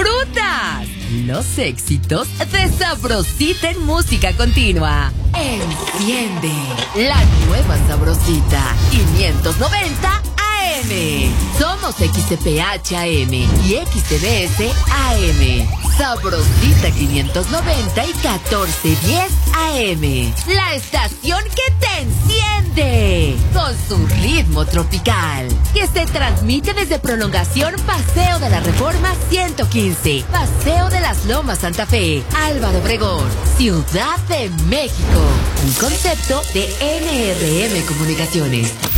frutas. Los éxitos de Sabrosita en música continua. Enciende la nueva Sabrosita 590 AM. Somos XCPH AM y XTBS AM. Sabrosita 590 y 1410 AM. La estación que te enciende con su ritmo tropical. Que se transmite desde Prolongación Paseo de la Reforma 115. Paseo de las Lomas Santa Fe. Álvaro Obregón, Ciudad de México. Un concepto de NRM Comunicaciones.